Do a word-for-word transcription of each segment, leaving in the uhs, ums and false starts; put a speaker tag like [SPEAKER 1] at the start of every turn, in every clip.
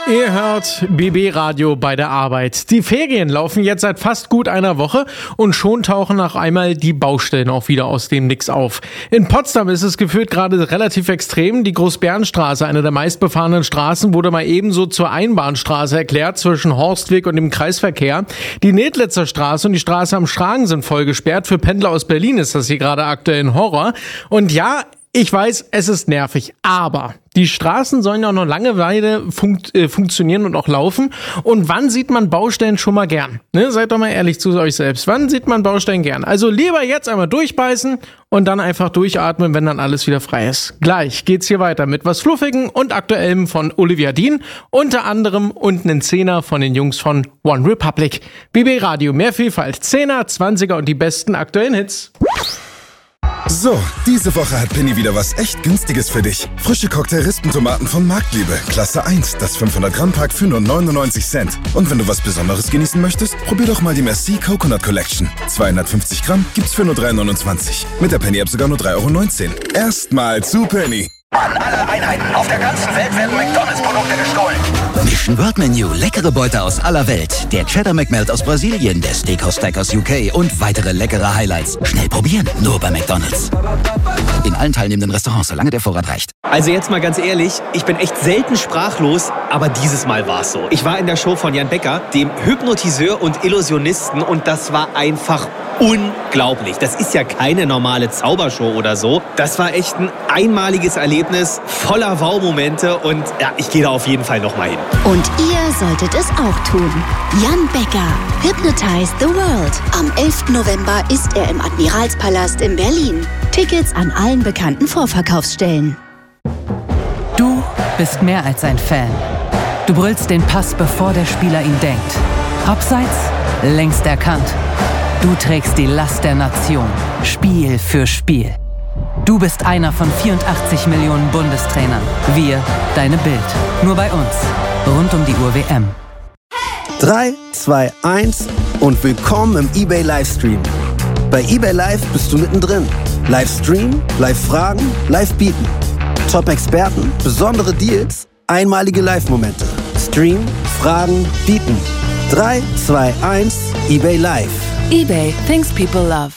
[SPEAKER 1] Ihr hört B B-Radio bei der Arbeit. Die Ferien laufen jetzt seit fast gut einer Woche und schon tauchen nach einmal die Baustellen auch wieder aus dem Nix auf. In Potsdam ist es gefühlt gerade relativ extrem. Die Großbärenstraße, eine der meistbefahrenen Straßen, wurde mal ebenso zur Einbahnstraße erklärt zwischen Horstweg und dem Kreisverkehr. Die Nedlitzer Straße und die Straße am Schragen sind voll gesperrt. Für Pendler aus Berlin ist das hier gerade aktuell ein Horror. Und ja, ich weiß, es ist nervig, aber die Straßen sollen ja noch lange Weile funkt, äh, funktionieren und auch laufen. Und wann sieht man Baustellen schon mal gern? Ne? Seid doch mal ehrlich zu euch selbst. Wann sieht man Baustellen gern? Also lieber jetzt einmal durchbeißen und dann einfach durchatmen, wenn dann alles wieder frei ist. Gleich geht's hier weiter mit was Fluffigen und Aktuellem von Olivia Dean. Unter anderem und einen Zehner von den Jungs von One Republic. B B Radio, mehr Vielfalt. Zehner, Zwanziger und die besten aktuellen Hits.
[SPEAKER 2] So, diese Woche hat Penny wieder was echt Günstiges für dich. Frische Cocktail-Rispentomaten von Marktliebe, Klasse eins, das fünfhundert Gramm Pack für nur neunundneunzig Cent. Und wenn du was Besonderes genießen möchtest, probier doch mal die Merci Coconut Collection. zweihundertfünfzig Gramm gibt's für nur drei neunundzwanzig. Mit der Penny-App sogar nur drei neunzehn. Erstmal zu Penny.
[SPEAKER 3] An alle Einheiten auf der ganzen Welt werden McDonalds-Produkte gestohlen.
[SPEAKER 4] Mission World Menu, leckere Beute aus aller Welt. Der Cheddar McMelt aus Brasilien, der Steakhouse Stack aus U K und weitere leckere Highlights. Schnell probieren, nur bei McDonalds. In allen teilnehmenden Restaurants, solange der Vorrat reicht.
[SPEAKER 5] Also jetzt mal ganz ehrlich, ich bin echt selten sprachlos, aber dieses Mal war es so. Ich war in der Show von Jan Becker, dem Hypnotiseur und Illusionisten, und das war einfach unglaublich. Das ist ja keine normale Zaubershow oder so. Das war echt ein einmaliges Erlebnis, voller Wow-Momente, und ja, ich gehe da auf jeden Fall nochmal hin.
[SPEAKER 6] Und ihr solltet es auch tun. Jan Becker, Hypnotize the World. Am elften November ist er im Admiralspalast in Berlin. Tickets an allen bekannten Vorverkaufsstellen.
[SPEAKER 7] Du bist mehr als ein Fan. Du brüllst den Pass, bevor der Spieler ihn denkt. Abseits, längst erkannt. Du trägst die Last der Nation, Spiel für Spiel. Du bist einer von vierundachtzig Millionen Bundestrainern. Wir, deine Bild. Nur bei uns. Rund um die Uhr W M.
[SPEAKER 8] drei, zwei, eins und willkommen im eBay Livestream. Bei eBay Live bist du mittendrin. Livestream, Live-Fragen, Live-Bieten. Top-Experten, besondere Deals, einmalige Live-Momente. Stream, Fragen, Bieten. drei, zwei, eins, eBay Live.
[SPEAKER 7] eBay, things people love.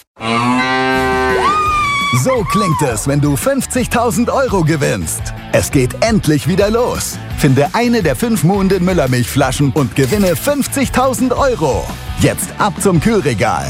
[SPEAKER 9] So klingt es, wenn du fünfzigtausend Euro gewinnst. Es geht endlich wieder los. Finde eine der fünf Muhnden Müllermilchflaschen und gewinne fünfzigtausend Euro. Jetzt ab zum Kühlregal.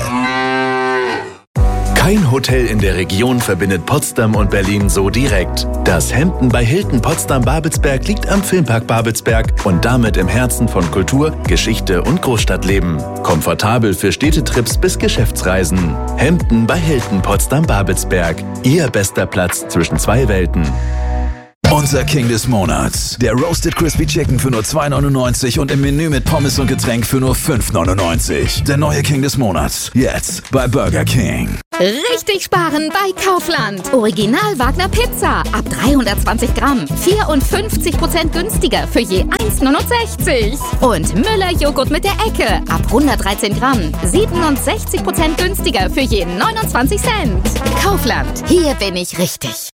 [SPEAKER 10] Kein Hotel in der Region verbindet Potsdam und Berlin so direkt. Das Hampton bei Hilton Potsdam-Babelsberg liegt am Filmpark Babelsberg und damit im Herzen von Kultur, Geschichte und Großstadtleben. Komfortabel für Städtetrips bis Geschäftsreisen. Hampton bei Hilton Potsdam-Babelsberg. Ihr bester Platz zwischen zwei Welten.
[SPEAKER 11] Unser King des Monats. Der Roasted Crispy Chicken für nur zwei neunundneunzig und im Menü mit Pommes und Getränk für nur fünf neunundneunzig. Der neue King des Monats. Jetzt bei Burger King.
[SPEAKER 12] Richtig sparen bei Kaufland. Original Wagner Pizza. Ab dreihundertzwanzig Gramm. vierundfünfzig Prozent günstiger für je eins neunundsechzig. Und Müller Joghurt mit der Ecke. Ab hundertdreizehn Gramm. siebenundsechzig Prozent günstiger für je neunundzwanzig Cent. Kaufland. Hier bin ich richtig.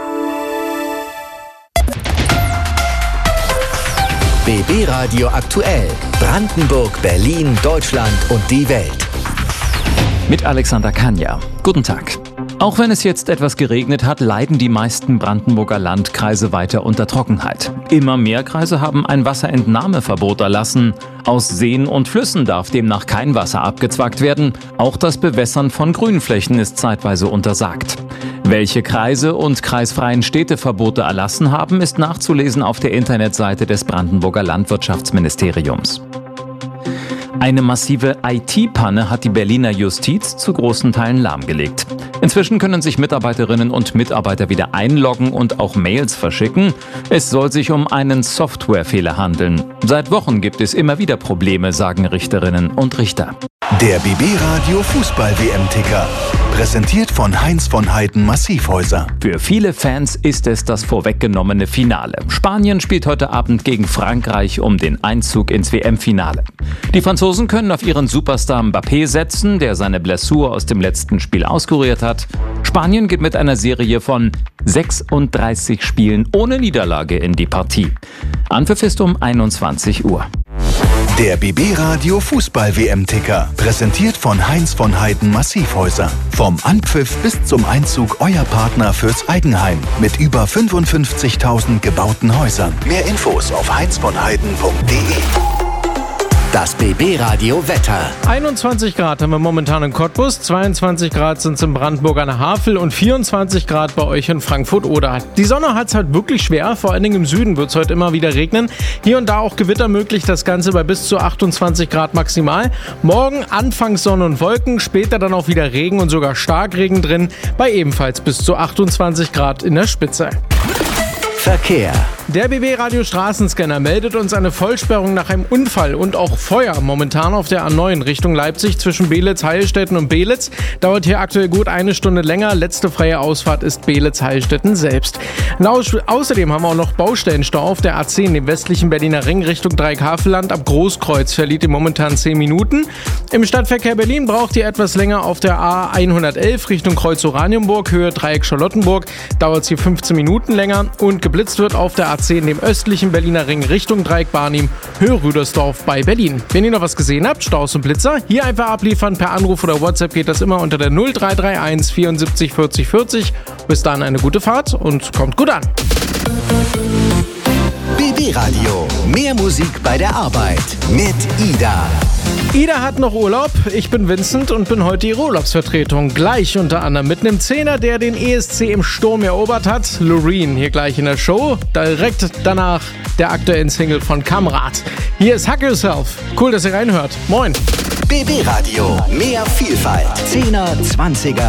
[SPEAKER 13] B B-Radio aktuell. Brandenburg, Berlin, Deutschland und die Welt.
[SPEAKER 14] Mit Alexander Kania. Guten Tag. Auch wenn es jetzt etwas geregnet hat, leiden die meisten Brandenburger Landkreise weiter unter Trockenheit. Immer mehr Kreise haben ein Wasserentnahmeverbot erlassen. Aus Seen und Flüssen darf demnach kein Wasser abgezwackt werden. Auch das Bewässern von Grünflächen ist zeitweise untersagt. Welche Kreise und kreisfreien Städteverbote erlassen haben, ist nachzulesen auf der Internetseite des Brandenburger Landwirtschaftsministeriums. Eine massive I T-Panne hat die Berliner Justiz zu großen Teilen lahmgelegt. Inzwischen können sich Mitarbeiterinnen und Mitarbeiter wieder einloggen und auch Mails verschicken. Es soll sich um einen Softwarefehler handeln. Seit Wochen gibt es immer wieder Probleme, sagen Richterinnen und Richter.
[SPEAKER 10] Der B B-Radio Fußball-W M-Ticker. Präsentiert von Heinz von Heiden Massivhäuser.
[SPEAKER 14] Für viele Fans ist es das vorweggenommene Finale. Spanien spielt heute Abend gegen Frankreich um den Einzug ins W M-Finale. Die Franzosen können auf ihren Superstar Mbappé setzen, der seine Blessur aus dem letzten Spiel auskuriert hat. Spanien geht mit einer Serie von sechsunddreißig Spielen ohne Niederlage in die Partie. Anpfiff ist um einundzwanzig Uhr.
[SPEAKER 10] Der B B-Radio Fußball-W M-Ticker. Präsentiert von Heinz von Heiden Massivhäuser. Vom Anpfiff bis zum Einzug euer Partner fürs Eigenheim. Mit über fünfundfünfzigtausend gebauten Häusern. Mehr Infos auf heinz von heiden punkt de.
[SPEAKER 13] Das B B-Radio Wetter.
[SPEAKER 1] einundzwanzig Grad haben wir momentan in Cottbus, zweiundzwanzig Grad sind es in Brandenburg an der Havel und vierundzwanzig Grad bei euch in Frankfurt-Oder. Die Sonne hat es halt wirklich schwer, vor allen Dingen im Süden wird es heute immer wieder regnen. Hier und da auch Gewitter möglich, das Ganze bei bis zu achtundzwanzig Grad maximal. Morgen anfangs Sonne und Wolken, später dann auch wieder Regen und sogar Starkregen drin, bei ebenfalls bis zu achtundzwanzig Grad in der Spitze.
[SPEAKER 13] Verkehr.
[SPEAKER 1] Der B B-Radio Straßenscanner meldet uns eine Vollsperrung nach einem Unfall und auch Feuer momentan auf der A neun Richtung Leipzig zwischen Beelitz, Heilstätten und Beelitz. Dauert hier aktuell gut eine Stunde länger. Letzte freie Ausfahrt ist Beelitz, Heilstätten selbst. Au- außerdem haben wir auch noch Baustellenstau auf der A zehn, dem westlichen Berliner Ring Richtung Dreieckhavelland. Ab Großkreuz verliert ihr momentan zehn Minuten. Im Stadtverkehr Berlin braucht ihr etwas länger auf der A hundertelf Richtung Kreuz Oranienburg, Höhe Dreieck Charlottenburg. Dauert es hier fünfzehn Minuten länger und geblitzt wird auf der A zehn, dem östlichen Berliner Ring Richtung Dreieck Barnim, Höhe Rüdersdorf bei Berlin. Wenn ihr noch was gesehen habt, Staus und Blitzer, hier einfach abliefern. Per Anruf oder WhatsApp geht das immer unter der null drei drei eins vierundsiebzig vierzig vierzig. Bis dann eine gute Fahrt und kommt gut an.
[SPEAKER 13] B B-Radio. Mehr Musik bei der Arbeit. Mit Ida.
[SPEAKER 1] Ida hat noch Urlaub, ich bin Vincent und bin heute ihre Urlaubsvertretung. Gleich unter anderem mit einem Zehner, der den E S C im Sturm erobert hat. Loreen hier gleich in der Show. Direkt danach der aktuellen Single von Kamrat. Hier ist Hack Yourself. Cool, dass ihr reinhört. Moin.
[SPEAKER 13] B B-Radio. Mehr Vielfalt. Zehner, Zwanziger